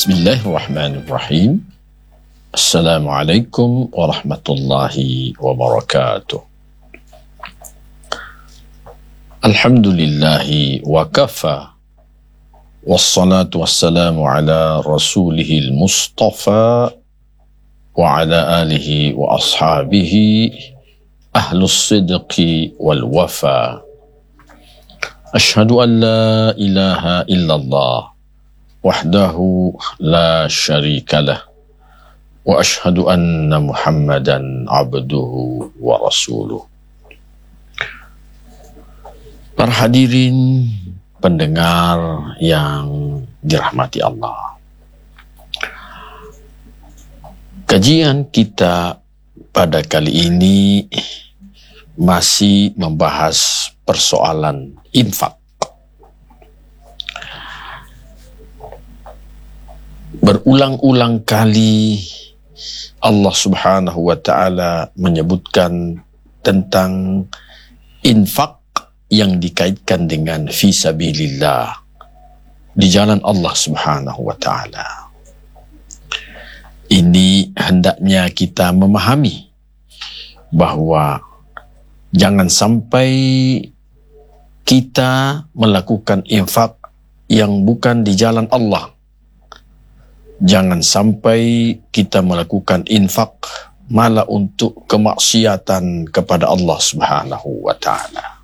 Bismillahirrahmanirrahim. Assalamualaikum warahmatullahi wabarakatuh. Alhamdulillahi wa kafa. Wassalatu wassalamu ala rasulihil mustafa wa ala alihi wa ashabihi ahlus sidqi wal wafa. Ashhadu an la ilaha illallah wahdahu la syarika lah wa ashhadu anna Muhammadan abduhu wa rasuluh. Para hadirin pendengar yang dirahmati Allah, kajian kita pada kali ini masih membahas persoalan infak. Berulang-ulang kali Allah Subhanahu wa ta'ala menyebutkan tentang infak yang dikaitkan dengan fisabilillah, di jalan Allah Subhanahu wa ta'ala. Ini hendaknya kita memahami bahwa jangan sampai kita melakukan infak yang bukan di jalan Allah. Jangan sampai kita melakukan infak malah untuk kemaksiatan kepada Allah Subhanahu wa ta'ala.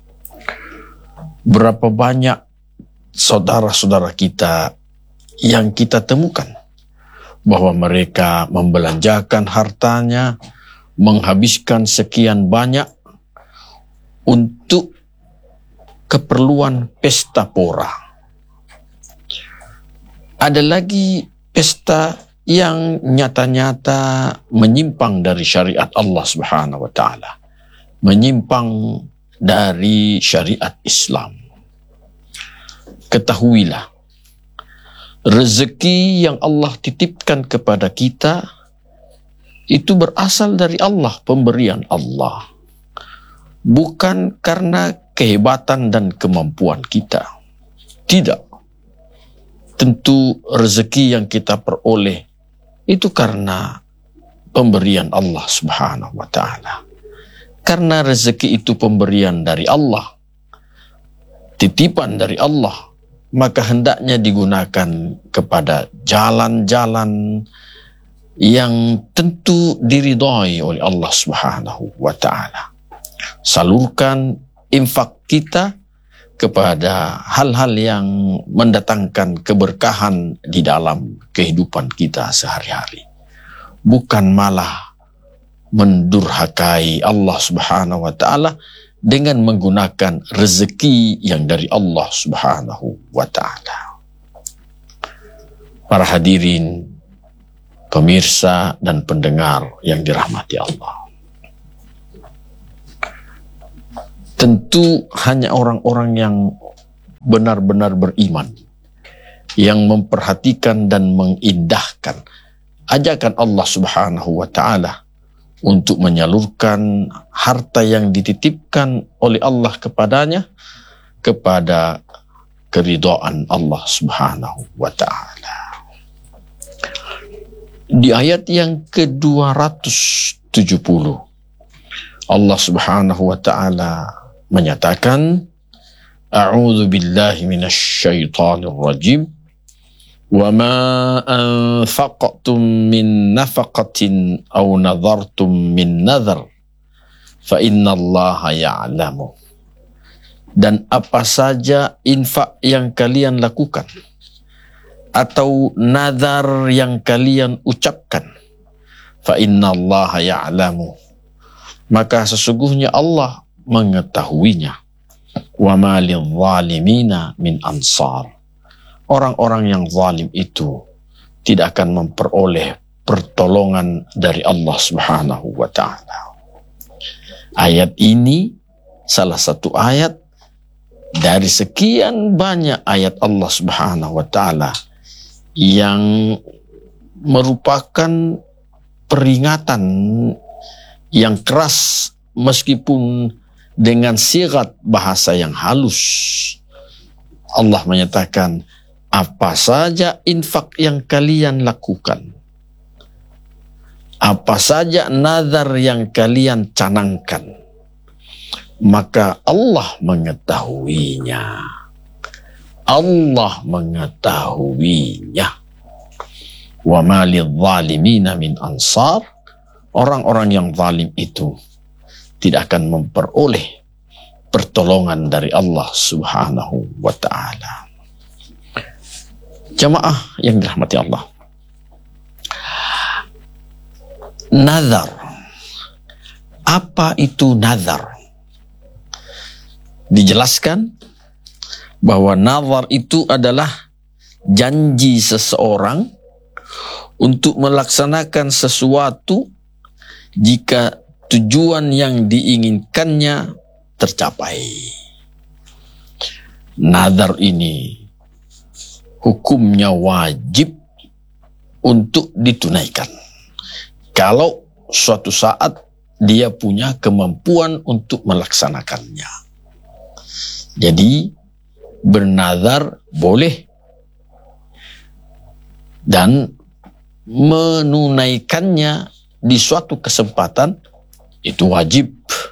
Berapa banyak saudara-saudara kita yang kita temukan bahwa mereka membelanjakan hartanya, menghabiskan sekian banyak untuk keperluan pesta pora. Ada lagi pesta yang nyata-nyata menyimpang dari syariat Allah Subhanahu wa ta'ala, menyimpang dari syariat Islam. Ketahuilah, rezeki yang Allah titipkan kepada kita itu berasal dari Allah, pemberian Allah, bukan karena kehebatan dan kemampuan kita. Tidak. Tentu rezeki yang kita peroleh itu karena pemberian Allah Subhanahu wa ta'ala. Karena rezeki itu pemberian dari Allah, titipan dari Allah, maka hendaknya digunakan kepada jalan-jalan yang tentu diridhai oleh Allah Subhanahu wa ta'ala. Salurkan infak kita kepada hal-hal yang mendatangkan keberkahan di dalam kehidupan kita sehari-hari. Bukan malah mendurhakai Allah Subhanahu wa ta'ala dengan menggunakan rezeki yang dari Allah Subhanahu wa ta'ala. Para hadirin, pemirsa dan pendengar yang dirahmati Allah, tentu hanya orang-orang yang benar-benar beriman, yang memperhatikan dan mengindahkan ajakan Allah Subhanahu wa ta'ala untuk menyalurkan harta yang dititipkan oleh Allah kepadanya kepada keridhaan Allah Subhanahu wa ta'ala. Di ayat yang ke-270, Allah Subhanahu wa ta'ala menyatakan, A'udzu billahi minasyaitonir rajim. Wa ma anfaqtum min nafaqatin aw nadhartum min nadhar fa innallaha ya'lamu. Dan apa saja infak yang kalian lakukan atau nazar yang kalian ucapkan, fa innallaha ya'lamu, maka sesungguhnya Allah mengetahuinya. Wa ma lidh-dhalimina min ansar. Orang-orang yang zalim itu tidak akan memperoleh pertolongan dari Allah Subhanahu wa ta'ala. Ayat ini salah satu ayat dari sekian banyak ayat Allah Subhanahu wa ta'ala yang merupakan peringatan yang keras, meskipun dengan sigat bahasa yang halus. Allah menyatakan, apa saja infak yang kalian lakukan, apa saja nazar yang kalian canangkan, maka Allah mengetahuinya. Allah mengetahuinya. Wa ma lidh-dhalimina min ansar. Orang-orang yang zalim itu tidak akan memperoleh pertolongan dari Allah Subhanahu wa ta'ala. Jamaah yang dirahmati Allah. Nazar. Apa itu nazar? Dijelaskan bahwa nazar itu adalah janji seseorang untuk melaksanakan sesuatu jika tujuan yang diinginkannya tercapai. Nazar ini hukumnya wajib untuk ditunaikan kalau suatu saat dia punya kemampuan untuk melaksanakannya. Jadi bernazar boleh dan menunaikannya di suatu kesempatan itu wajib.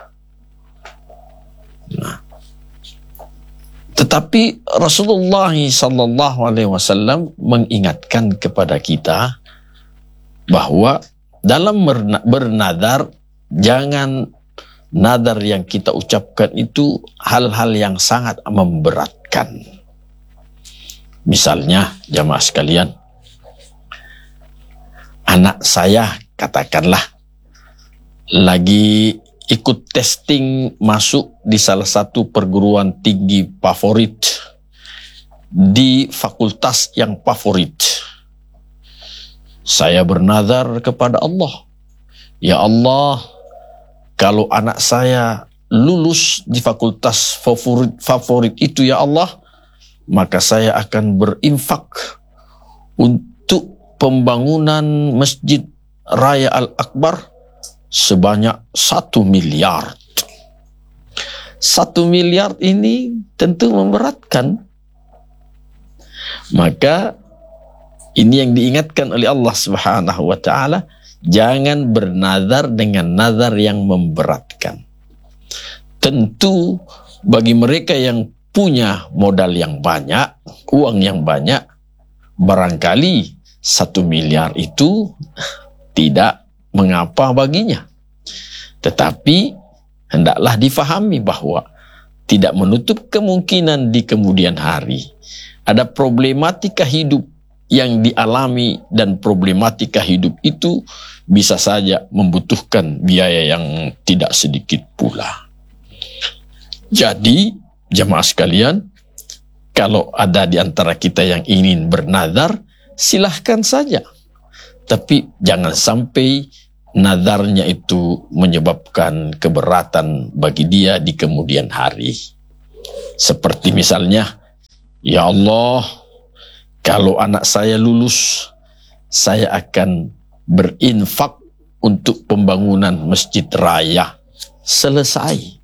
Nah, tetapi Rasulullah SAW mengingatkan kepada kita bahwa dalam bernazar, jangan nazar yang kita ucapkan itu hal-hal yang sangat memberatkan. Misalnya, jamaah sekalian, anak saya katakanlah lagi ikut testing masuk di salah satu perguruan tinggi favorit di fakultas yang favorit. Saya bernazar kepada Allah, ya Allah, kalau anak saya lulus di fakultas favorit itu ya Allah, maka saya akan berinfak untuk pembangunan Masjid Raya Al-Akbar sebanyak 1 miliar. 1 miliar ini tentu memberatkan. Maka ini yang diingatkan oleh Allah Subhanahu wa ta'ala, jangan bernazar dengan nazar yang memberatkan. Tentu bagi mereka yang punya modal yang banyak, uang yang banyak, barangkali 1 miliar itu tidak mengapa baginya. Tetapi hendaklah difahami bahwa tidak menutup kemungkinan di kemudian hari ada problematika hidup yang dialami, dan problematika hidup itu bisa saja membutuhkan biaya yang tidak sedikit pula. Jadi jamaah sekalian, kalau ada di antara kita yang ingin bernazar, silahkan saja. Tapi jangan sampai nazarnya itu menyebabkan keberatan bagi dia di kemudian hari. Seperti misalnya, ya Allah, kalau anak saya lulus, saya akan berinfak untuk pembangunan masjid raya. Selesai.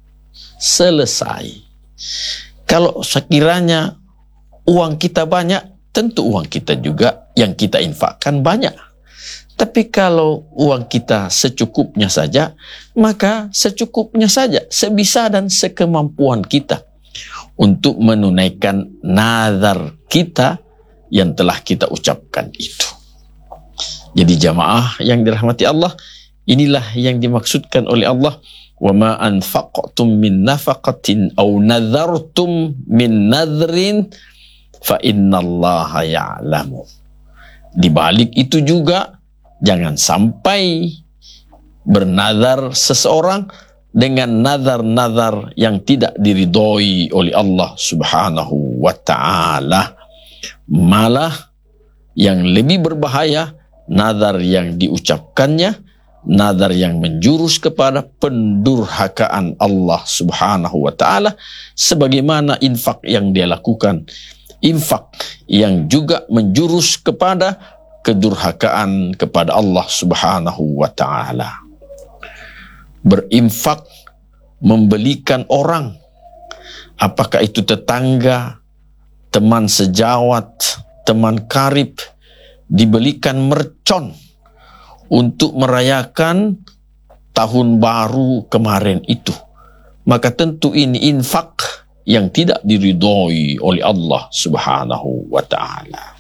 Kalau sekiranya uang kita banyak, tentu uang kita juga yang kita infakkan banyak. Tapi kalau uang kita secukupnya saja, maka secukupnya saja, sebisa dan sekemampuan kita untuk menunaikan nazar kita yang telah kita ucapkan itu. Jadi jamaah yang dirahmati Allah, inilah yang dimaksudkan oleh Allah, wa ma anfaqtum min nafaqatin aw nadhartum min nadhrin fa innallaha ya'lamu. Di balik itu juga jangan sampai bernazar seseorang dengan nazar-nazar yang tidak diridhoi oleh Allah Subhanahu wa ta'ala. Malah yang lebih berbahaya, nazar yang diucapkannya, nazar yang menjurus kepada pendurhakaan Allah Subhanahu wa ta'ala, sebagaimana infak yang dia lakukan, infak yang juga menjurus kepada kedurhakaan kepada Allah Subhanahu wa ta'ala. Berinfak membelikan orang, apakah itu tetangga teman sejawat, teman karib dibelikan mercon untuk merayakan tahun baru kemarin itu, maka tentu ini infak yang tidak diridhoi oleh Allah Subhanahu wa ta'ala.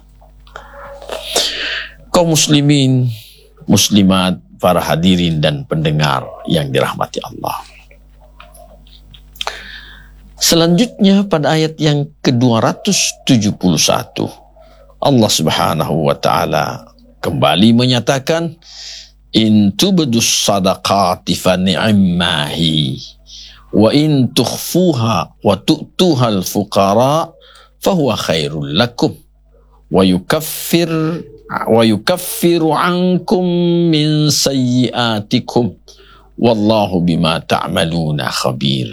Kaum muslimin, muslimat, para hadirin dan pendengar yang dirahmati Allah. Selanjutnya pada ayat yang ke-271, Allah Subhanahu wa ta'ala kembali menyatakan, in tubdus sadaqati fa ni'ammahi wa in tukhfuha wa tu'tuhal fuqara fa huwa khairul lakum wa yukaffiru ankum min sayyiatikum wallahu bima ta'maluna khabir.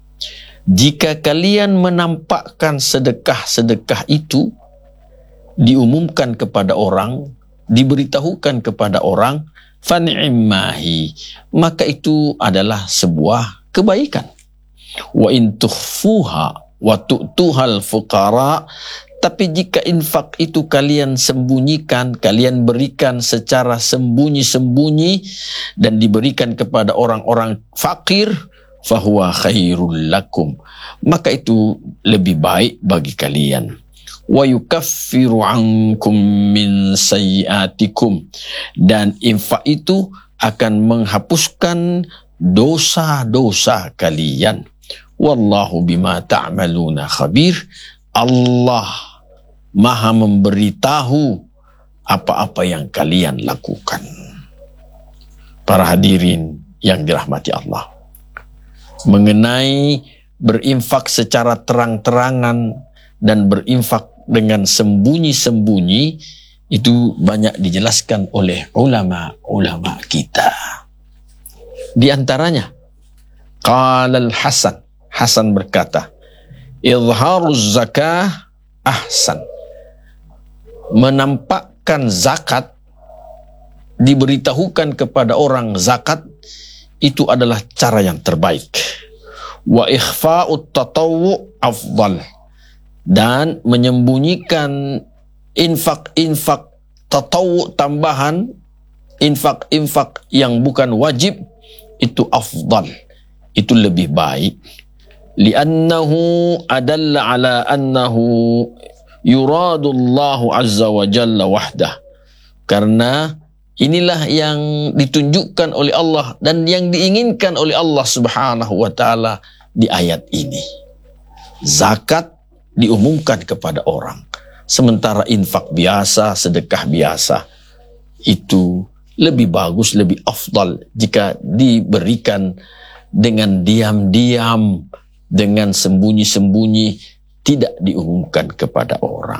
Jika kalian menampakkan sedekah-sedekah itu, diumumkan kepada orang, diberitahukan kepada orang, fani'immahi, maka itu adalah sebuah kebaikan. Wa in tukhfuha wa tu'tuhal fuqara, tapi jika infak itu kalian sembunyikan, kalian berikan secara sembunyi-sembunyi dan diberikan kepada orang-orang fakir, fahuwa khairul lakum, maka itu lebih baik bagi kalian. Wa yukaffiru ankum min sayyiatikum, dan infak itu akan menghapuskan dosa-dosa kalian. Wallahu bima ta'maluna khabir. Allah Maha memberitahu apa-apa yang kalian lakukan. Para hadirin yang dirahmati Allah, mengenai berinfak secara terang-terangan dan berinfak dengan sembunyi-sembunyi, itu banyak dijelaskan oleh ulama-ulama kita. Di antaranya, qala al-Hasan, Hasan berkata, izharuz zakah ahsan, menampakkan zakat, diberitahukan kepada orang zakat, itu adalah cara yang terbaik. Wa ikhfa'ut tatawwu' afdal, dan menyembunyikan infak-infak tatawwu' tambahan, infak-infak yang bukan wajib, itu afdal, itu lebih baik. Li'annahu adalla ala annahu yuradu Allahu azza wa jalla wahdah, karena inilah yang ditunjukkan oleh Allah dan yang diinginkan oleh Allah Subhanahu wa ta'ala di ayat ini. Zakat diumumkan kepada orang, sementara infak biasa, sedekah biasa, itu lebih bagus, lebih afdal jika diberikan dengan diam-diam, dengan sembunyi-sembunyi, tidak diumumkan kepada orang.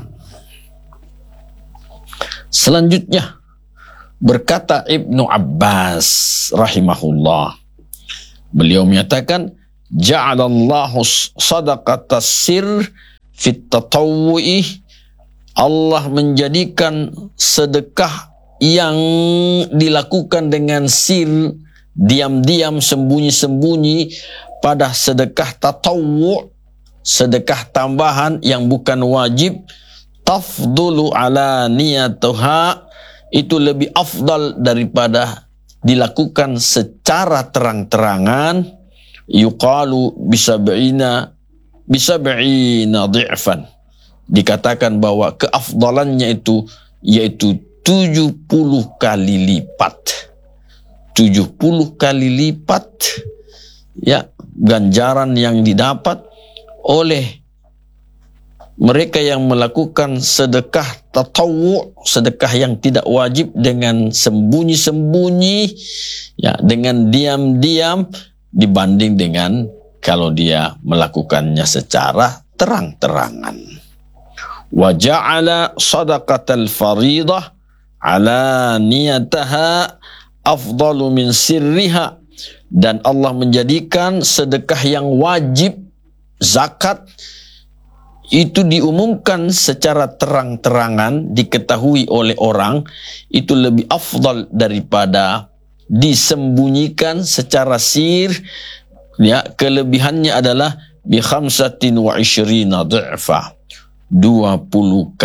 Selanjutnya, berkata Ibnu Abbas rahimahullah, beliau menyatakan, ja'alallahu sadaqatas sir fit tatawwu'i, Allah menjadikan sedekah yang dilakukan dengan sir, diam-diam, sembunyi-sembunyi, pada sedekah tatawwu', sedekah tambahan yang bukan wajib, tafdulu ala niyatuha, itu lebih afdal daripada dilakukan secara terang-terangan. Yuqalu bisab'ina dhi'fan, dikatakan bahwa keafdalannya itu yaitu 70 kali lipat. 70 kali lipat, ya, ganjaran yang didapat oleh mereka yang melakukan sedekah tatawwu', sedekah yang tidak wajib dengan sembunyi-sembunyi, ya, dengan diam-diam, dibanding dengan kalau dia melakukannya secara terang-terangan. Wa ja'ala sadaqatal faridah ala niyataha afdalu min sirriha, dan Allah menjadikan sedekah yang wajib, zakat, itu diumumkan secara terang-terangan, diketahui oleh orang, itu lebih afdal daripada disembunyikan secara sir. Ya, kelebihannya adalah bi 25 dhi'fa, 25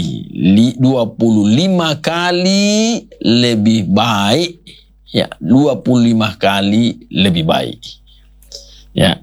kali lebih baik. Ya, 25 kali lebih baik. Ya.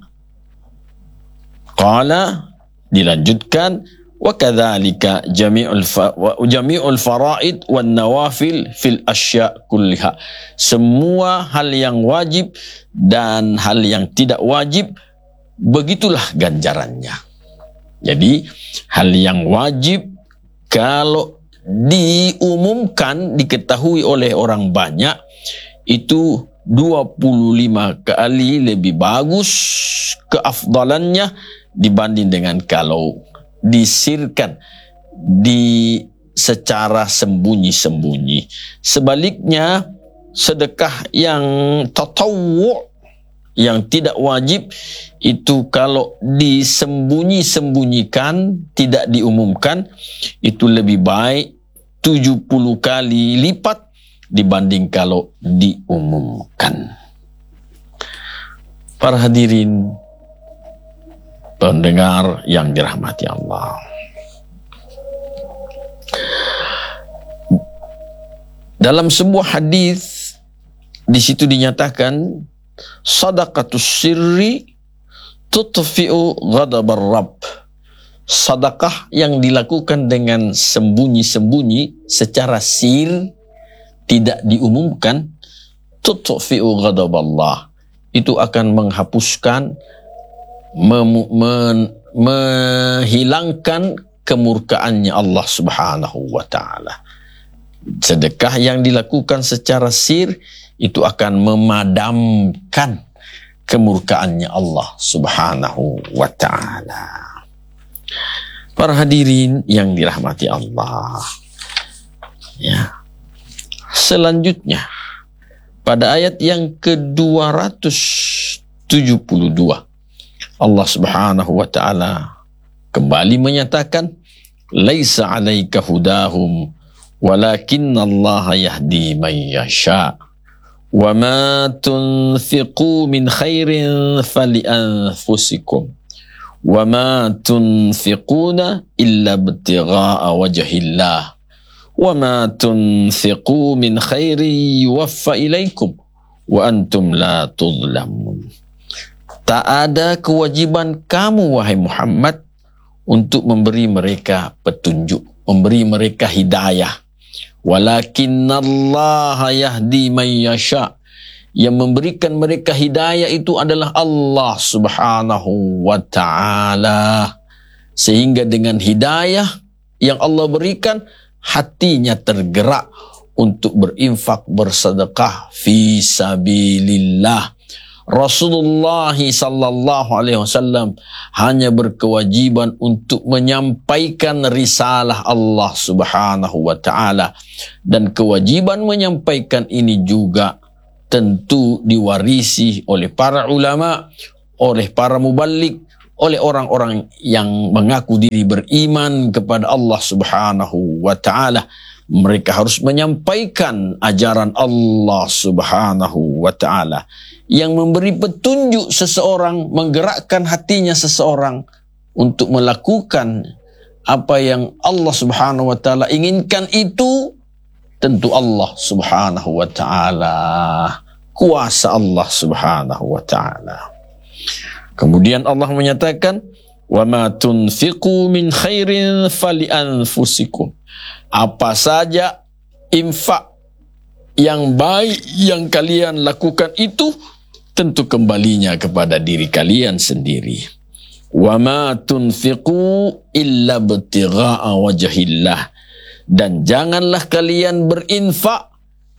Qala, dilanjutkan, wa kadzalika jami'ul faraid wan nawafil fil asya' kulliha. Semua hal yang wajib dan hal yang tidak wajib, begitulah ganjarannya. Jadi hal yang wajib kalau diumumkan, diketahui oleh orang banyak, itu 25 kali lebih bagus keafdalannya dibanding dengan kalau disirkan secara sembunyi-sembunyi. Sebaliknya, sedekah yang tatawwu', yang tidak wajib, itu kalau disembunyi-sembunyikan, tidak diumumkan, itu lebih baik 70 kali lipat dibanding kalau diumumkan. Para hadirin pendengar yang dirahmati Allah, dalam sebuah hadis di situ dinyatakan, sadaqatus sirri tutfi'u ghadabar rabb. Sedekah yang dilakukan dengan sembunyi-sembunyi, secara sir, tidak diumumkan, tutfi'u ghadaballah, itu akan menghapuskan, menghilangkan kemurkaannya Allah Subhanahu wa ta'ala. Sedekah yang dilakukan secara sir itu akan memadamkan kemurkaannya Allah Subhanahu wa ta'ala. Para hadirin yang dirahmati Allah, ya. Selanjutnya, pada ayat yang ke-272, Allah Subhanahu wa ta'ala kembali menyatakan, laisa 'alaika hudahum walakinnallaha yahdi man yasha wa ma tunfiqu min khairin fali anfusikum wa ma tunfiquna illa ibtigha'a wajhillah wa ma tunfiqu min khairin yuwaffa ilaikum wa antum la tudlamun. Tak ada kewajiban kamu, wahai Muhammad, untuk memberi mereka petunjuk, memberi mereka hidayah. Walakinnallaha yahdi man yasha. Yang memberikan mereka hidayah itu adalah Allah Subhanahu wa ta'ala. Sehingga dengan hidayah yang Allah berikan, hatinya tergerak untuk berinfak, bersedekah fi sabilillah. Rasulullah sallallahu alaihi wasallam hanya berkewajiban untuk menyampaikan risalah Allah Subhanahu wa ta'ala, dan kewajiban menyampaikan ini juga tentu diwarisi oleh para ulama, oleh para muballigh, oleh orang-orang yang mengaku diri beriman kepada Allah Subhanahu wa ta'ala. Mereka harus menyampaikan ajaran Allah Subhanahu wa ta'ala yang memberi petunjuk seseorang, menggerakkan hatinya seseorang untuk melakukan apa yang Allah Subhanahu wa ta'ala inginkan. Itu tentu Allah Subhanahu wa ta'ala, kuasa Allah Subhanahu wa ta'ala. Kemudian Allah menyatakan, wa ma tunfiqu min khairin fali anfusikum. Apa saja infak yang baik yang kalian lakukan itu tentu kembalinya kepada diri kalian sendiri. Wa ma tunfiqu illa ibtigha'a wajhillah. Dan janganlah kalian berinfak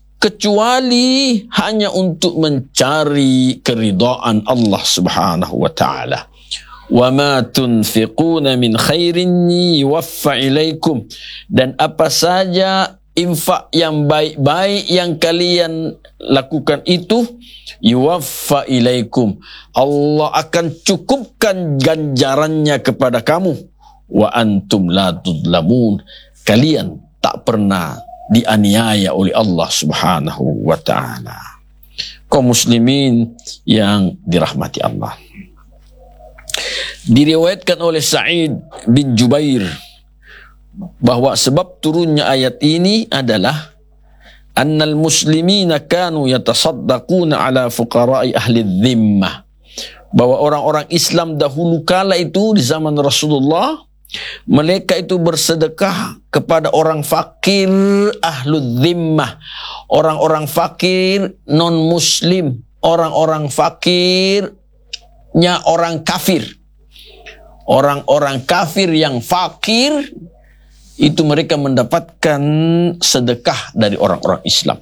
kecuali hanya untuk mencari keridhaan Allah Subhanahu wa ta'ala. Wa ma tunfiquna min khairin yuwaffa ilaikum. Dan apa saja infak yang baik-baik yang kalian lakukan itu, yuwaffa ilaikum, Allah akan cukupkan ganjarannya kepada kamu. Wa antum la tudlamun. Kalian tak pernah dianiaya oleh Allah Subhanahu wa ta'ala. Kaum muslimin yang dirahmati Allah, diriwayatkan oleh Sa'id bin Jubair bahwa sebab turunnya ayat ini adalah annal muslimina kanu yatasaddaquna ala fuqara'i ahli dhimmah, bahwa orang-orang Islam dahulu kala itu di zaman Rasulullah, mereka itu bersedekah kepada orang fakir ahlul dhimmah, orang-orang fakir non-muslim, orang-orang fakirnya orang kafir. Orang-orang kafir yang fakir itu mereka mendapatkan sedekah dari orang-orang Islam.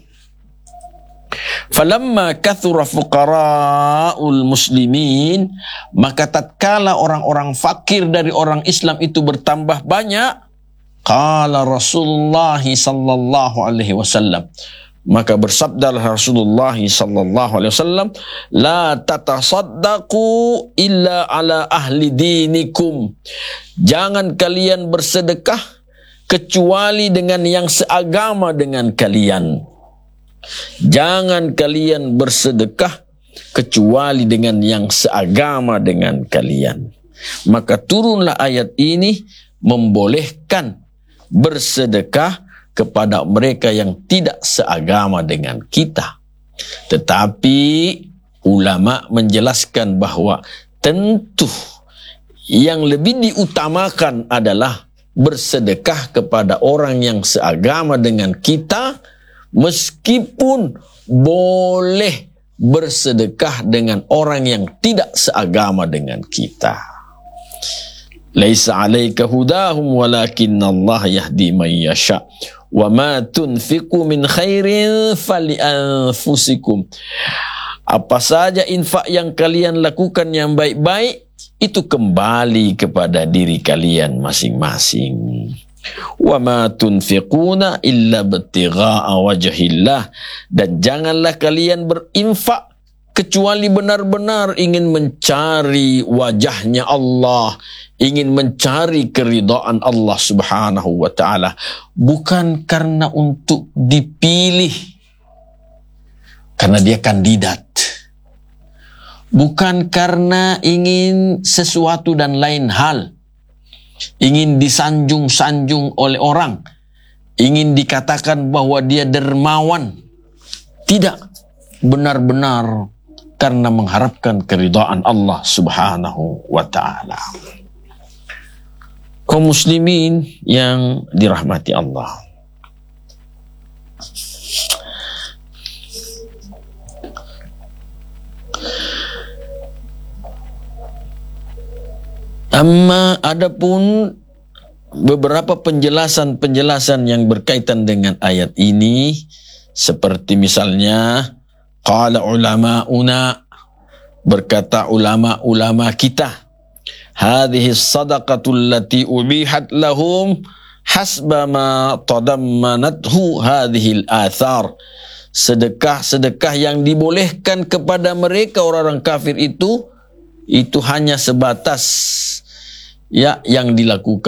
Falamma kathura fuqara'ul muslimin, maka tatkala orang-orang fakir dari orang Islam itu bertambah banyak, qala Rasulullah sallallahu alaihi wasallam, maka bersabdalah Rasulullah sallallahu alaihi wasallam, la tatasaddaqu illa ala ahli dinikum, jangan kalian bersedekah kecuali dengan yang seagama dengan kalian. Jangan kalian bersedekah kecuali dengan yang seagama dengan kalian. Maka turunlah ayat ini membolehkan bersedekah kepada mereka yang tidak seagama dengan kita. Tetapi ulama menjelaskan bahwa tentu yang lebih diutamakan adalah bersedekah kepada orang yang seagama dengan kita, meskipun boleh bersedekah dengan orang yang tidak seagama dengan kita. Laisa 'alaika hudahum walakinnallaha yahdi man yasha. Wa ma tunfiqu min khairin fali anfusikum. Apa saja infak yang kalian lakukan yang baik-baik, itu kembali kepada diri kalian masing-masing. Wa ma tunfiquna illa ibtigha'a wajhillah, dan janganlah kalian berinfak kecuali benar-benar ingin mencari wajahnya Allah, ingin mencari keridhaan Allah subhanahu wa ta'ala, bukan karena untuk dipilih karena dia kandidat, bukan karena ingin sesuatu dan lain hal, ingin disanjung-sanjung oleh orang, ingin dikatakan bahwa dia dermawan. Tidak, benar-benar karena mengharapkan keridhaan Allah subhanahu wa ta'ala. Kaum muslimin yang dirahmati Allah, amma adapun beberapa penjelasan-penjelasan yang berkaitan dengan ayat ini, seperti misalnya qala ulama'una, berkata ulama-ulama kita, hadhihi sadaqatu allati ubihat lahum hasba ma tadammanathu hadhihi al-athar, sedekah-sedekah yang dibolehkan kepada mereka orang-orang kafir itu hanya sebatas yang dilakukan